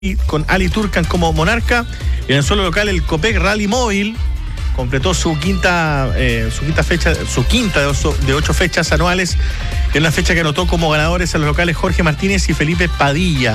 con Ali Turcan como monarca. En el suelo local, el Copec Rally Móvil completó su quinta fecha, de 8 fechas anuales, en una fecha que anotó como ganadores a los locales Jorge Martínez y Felipe Padilla.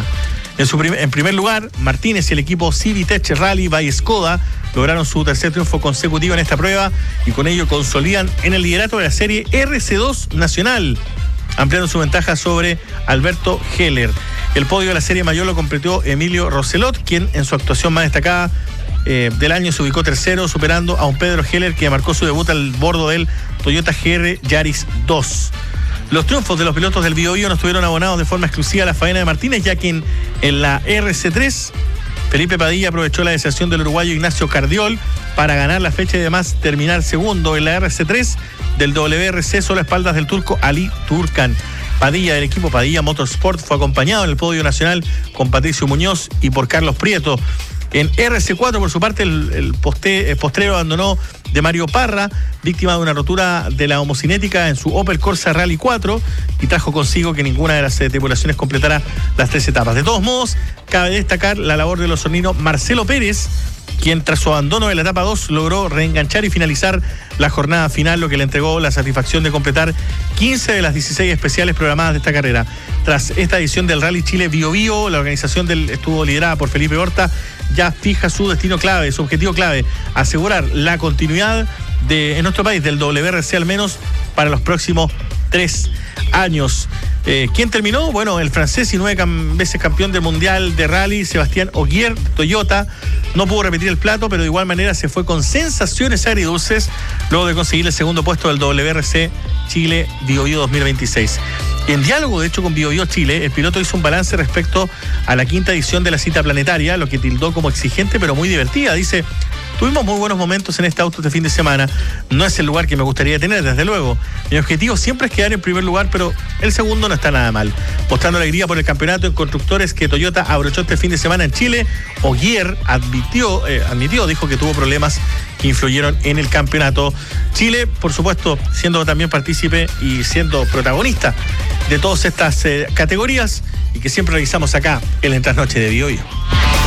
En primer lugar, Martínez y el equipo Civitech Rally by Skoda lograron su tercer triunfo consecutivo en esta prueba y con ello consolidan en el liderato de la serie RC2 Nacional, ampliando su ventaja sobre Alberto Heller. El podio de la serie mayor lo completó Emilio Roselot, quien en su actuación más destacada del año se ubicó tercero, superando a un Pedro Heller que marcó su debut al bordo del Toyota GR Yaris 2. Los triunfos de los pilotos del Biobío no estuvieron abonados de forma exclusiva a la faena de Martínez, ya que en la RC3 Felipe Padilla aprovechó la deserción del uruguayo Ignacio Cardiol para ganar la fecha y además terminar segundo en la RC3 del WRC, solo a espaldas del turco Ali Turcan. Padilla, del equipo Padilla Motorsport, fue acompañado en el podio nacional con Patricio Muñoz y por Carlos Prieto. En RC4, por su parte, el postrero abandonó de Mario Parra, víctima de una rotura de la homocinética en su Opel Corsa Rally 4, y trajo consigo que ninguna de las tripulaciones completara las 3 etapas. De todos modos, cabe destacar la labor del osornino Marcelo Pérez, quien tras su abandono de la etapa 2 logró reenganchar y finalizar la jornada final, lo que le entregó la satisfacción de completar 15 de las 16 especiales programadas de esta carrera. Tras esta edición del Rally Chile Biobío, la organización estuvo liderada por Felipe Horta, ya fija su destino clave, su objetivo clave: asegurar la continuidad en nuestro país del WRC al menos para los próximos 3 años. ¿Quién terminó? Bueno, el francés y 9 veces campeón del Mundial de Rally, Sebastián Ogier, Toyota, no pudo repetir el plato, pero de igual manera se fue con sensaciones agridulces luego de conseguir el segundo puesto del WRC Chile Biobío 2026. En diálogo, de hecho, con Biobío Chile, el piloto hizo un balance respecto a la 5ª edición de la cita planetaria, lo que tildó como exigente pero muy divertida. Dice: tuvimos muy buenos momentos en este auto este fin de semana. No es el lugar que me gustaría tener, desde luego. Mi objetivo siempre es quedar en primer lugar, pero el segundo no está nada mal. Mostrando alegría por el campeonato en constructores que Toyota abrochó este fin de semana en Chile, Ogier dijo que tuvo problemas que influyeron en el campeonato. Chile, por supuesto, siendo también partícipe y siendo protagonista de todas estas categorías, y que siempre revisamos acá en la trasnoche de Biobío.